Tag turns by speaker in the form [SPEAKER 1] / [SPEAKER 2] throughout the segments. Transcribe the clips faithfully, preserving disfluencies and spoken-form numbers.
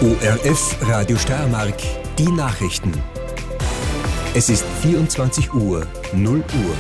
[SPEAKER 1] O R F Radio Steiermark, die Nachrichten. Es ist vierundzwanzig Uhr, null Uhr.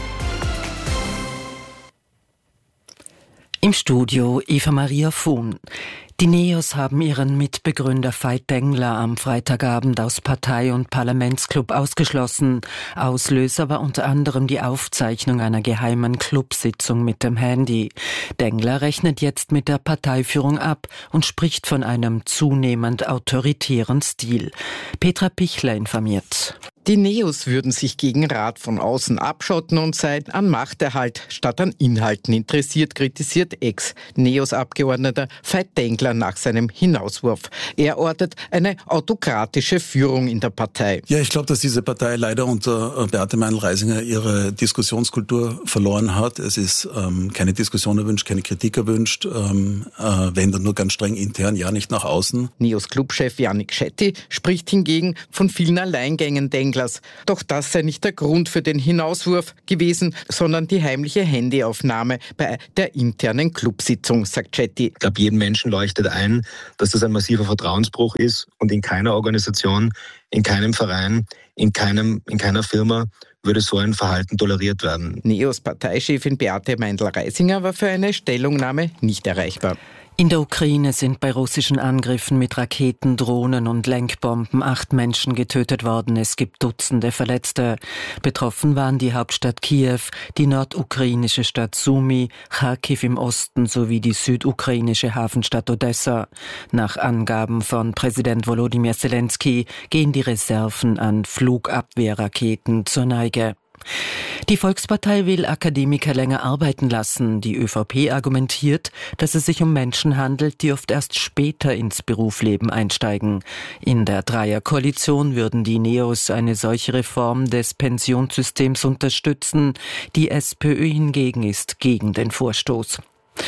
[SPEAKER 2] Im Studio Eva Maria Fuhn. Die Neos haben ihren Mitbegründer Veit Dengler am Freitagabend aus Partei- und Parlamentsclub ausgeschlossen. Auslöser war unter anderem die Aufzeichnung einer geheimen Clubsitzung mit dem Handy. Dengler rechnet jetzt mit der Parteiführung ab und spricht von einem zunehmend autoritären Stil. Petra Pichler informiert.
[SPEAKER 3] Die Neos würden sich gegen Rat von außen abschotten und seien an Machterhalt statt an Inhalten interessiert, kritisiert Ex-Neos-Abgeordneter Veit Dengler nach seinem Hinauswurf. Er ortet eine autokratische Führung in der Partei.
[SPEAKER 4] Ja, ich glaube, dass diese Partei leider unter Beate Meindl-Reisinger ihre Diskussionskultur verloren hat. Es ist ähm, keine Diskussion erwünscht, keine Kritik erwünscht, ähm, äh, wenn dann nur ganz streng intern, ja nicht nach außen.
[SPEAKER 3] Neos-Clubchef Yannick Schetti spricht hingegen von vielen Alleingängen Denglers. Doch das sei nicht der Grund für den Hinauswurf gewesen, sondern die heimliche Handyaufnahme bei der internen Clubsitzung, sagt Schetti.
[SPEAKER 5] Ich glaube, jedem Menschen leuchtet ein, dass das ein massiver Vertrauensbruch ist und in keiner Organisation, in keinem Verein, in keinem, in keiner Firma würde so ein Verhalten toleriert werden.
[SPEAKER 3] Neos Parteichefin Beate Meindl-Reisinger war für eine Stellungnahme nicht erreichbar.
[SPEAKER 2] In der Ukraine sind bei russischen Angriffen mit Raketen, Drohnen und Lenkbomben acht Menschen getötet worden. Es gibt Dutzende Verletzte. Betroffen waren die Hauptstadt Kiew, die nordukrainische Stadt Sumy, Kharkiv im Osten sowie die südukrainische Hafenstadt Odessa. Nach Angaben von Präsident Volodymyr Zelensky gehen die Reserven an Flugabwehrraketen zur Neige. Die Volkspartei will Akademiker länger arbeiten lassen. Die ÖVP argumentiert, dass es sich um Menschen handelt, die oft erst später ins Berufsleben einsteigen. In der Dreierkoalition würden die Neos eine solche Reform des Pensionssystems unterstützen. Die SPÖ hingegen ist gegen den Vorstoß.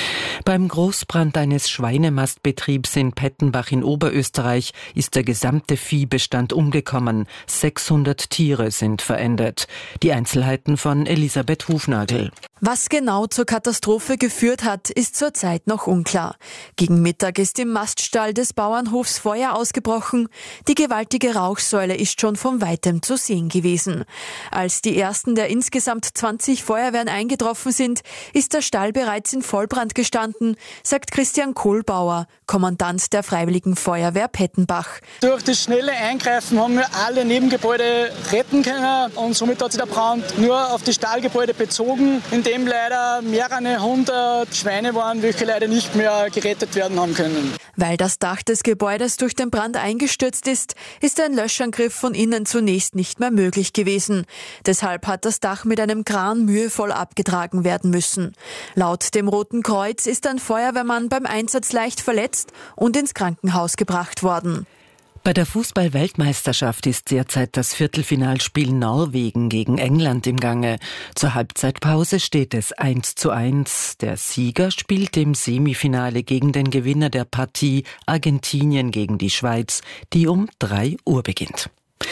[SPEAKER 2] Beim Großbrand eines Schweinemastbetriebs in Pettenbach in Oberösterreich ist der gesamte Viehbestand umgekommen. sechshundert Tiere sind verendet. Die Einzelheiten von Elisabeth Hufnagel.
[SPEAKER 6] Was genau zur Katastrophe geführt hat, ist zurzeit noch unklar. Gegen Mittag ist im Maststall des Bauernhofs Feuer ausgebrochen. Die gewaltige Rauchsäule ist schon von weitem zu sehen gewesen. Als die ersten der insgesamt zwanzig Feuerwehren eingetroffen sind, ist der Stall bereits in Vollbrand gestanden, sagt Christian Kohlbauer, Kommandant der Freiwilligen Feuerwehr Pettenbach.
[SPEAKER 7] Durch das schnelle Eingreifen haben wir alle Nebengebäude retten können und somit hat sich der Brand nur auf die Stallgebäude bezogen, in dem leider mehrere hundert Schweine waren, welche leider nicht mehr gerettet werden haben können.
[SPEAKER 6] Weil das Dach des Gebäudes durch den Brand eingestürzt ist, ist ein Löschangriff von innen zunächst nicht mehr möglich gewesen. Deshalb hat das Dach mit einem Kran mühevoll abgetragen werden müssen. Laut dem Roten Kreuz ist ein Feuerwehrmann beim Einsatz leicht verletzt und ins Krankenhaus gebracht worden.
[SPEAKER 2] Bei der Fußball-Weltmeisterschaft ist derzeit das Viertelfinalspiel Norwegen gegen England im Gange. Zur Halbzeitpause steht es eins zu eins. Der Sieger spielt im Semifinale gegen den Gewinner der Partie Argentinien gegen die Schweiz, die um drei Uhr beginnt.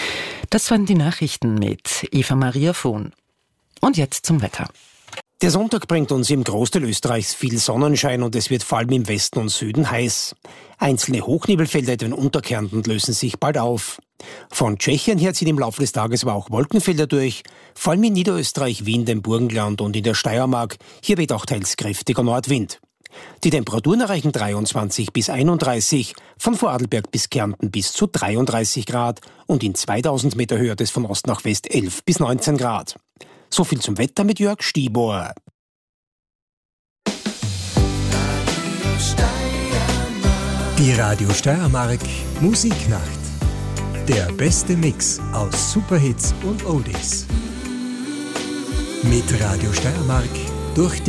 [SPEAKER 2] Das waren die Nachrichten mit Eva Maria Fuhn. Und jetzt zum Wetter.
[SPEAKER 8] Der Sonntag bringt uns im Großteil Österreichs viel Sonnenschein und es wird vor allem im Westen und Süden heiß. Einzelne Hochnebelfelder etwa in Unterkärnten lösen sich bald auf. Von Tschechien her ziehen im Laufe des Tages aber auch Wolkenfelder durch, vor allem in Niederösterreich, Wien, dem Burgenland und in der Steiermark. Hier weht auch teils kräftiger Nordwind. Die Temperaturen erreichen dreiundzwanzig bis einunddreißig, von Vorarlberg bis Kärnten bis zu dreiunddreißig Grad und in zweitausend Meter Höhe des von Ost nach West elf bis neunzehn Grad. So viel zum Wetter mit Jörg Stieber.
[SPEAKER 1] Die Radio Steiermark Musiknacht. Der beste Mix aus Superhits und Oldies. Mit Radio Steiermark durch die